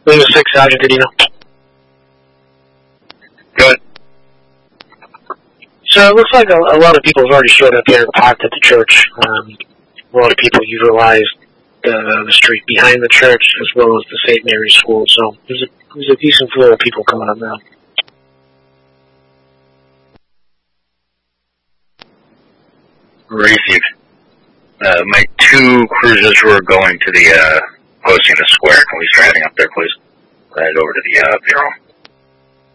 Lima 6, Sergeant Didino. Good. So it looks like a lot of people have already showed up here and parked at the church. A lot of people utilize the street behind the church as well as the St. Mary's School, so there's a decent flow of people coming up now. Received. My 2 cruisers who are going to the posting in the square, can we start heading up there, please? Head over to the bureau.